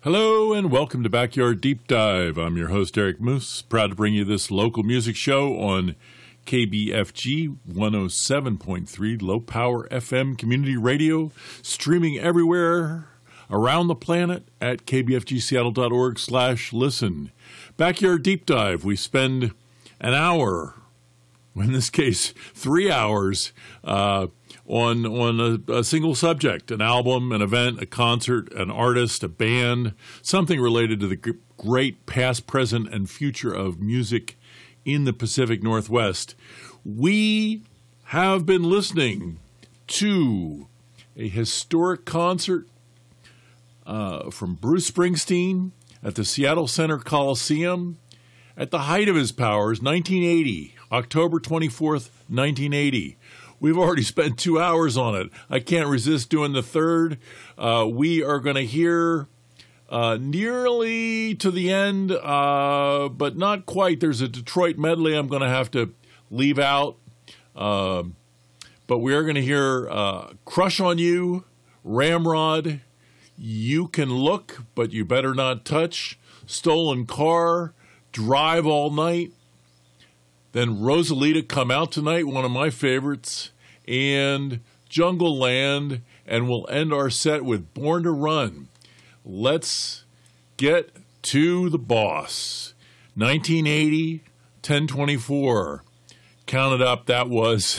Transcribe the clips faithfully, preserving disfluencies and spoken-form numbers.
Hello and welcome to Backyard Deep Dive. I'm your host, Eric Moose, proud to bring you this local music show on K B F G one oh seven point three, low power F M community radio, streaming everywhere around the planet at k b f g seattle dot org slash listen. Backyard Deep Dive, we spend an hour, in this case, three hours, uh, on on a, a single subject, an album, an event, a concert, an artist, a band, something related to the g- great past, present, and future of music in the Pacific Northwest. We have been listening to a historic concert uh, from Bruce Springsteen at the Seattle Center Coliseum at the height of his powers, nineteen eighty, October twenty-fourth, nineteen eighty. We've already spent two hours on it. I can't resist doing the third. Uh, we are going to hear uh, nearly to the end, uh, but not quite. There's a Detroit medley I'm going to have to leave out. Uh, but we are going to hear uh, Crush on You, Ramrod, You Can Look, But You Better Not Touch, Stolen Car, Drive All Night. Then Rosalita, Come Out Tonight, one of my favorites, and Jungle Land, and we'll end our set with Born to Run. Let's get to the boss. nineteen eighty, ten twenty-four. Count it up, that was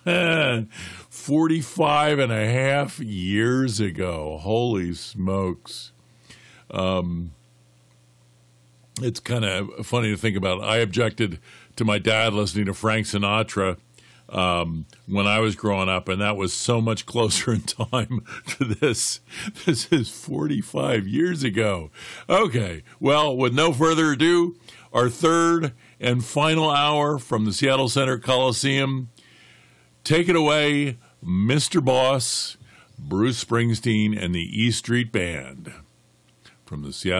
forty-five and a half years ago. Holy smokes. Um, it's kind of funny to think about. I objected to my dad listening to Frank Sinatra um, when I was growing up, and that was so much closer in time to this. This is forty-five years ago. Okay, well, with no further ado, our third and final hour from the Seattle Center Coliseum. Take it away, Mister Boss, Bruce Springsteen and the E Street Band from the Seattle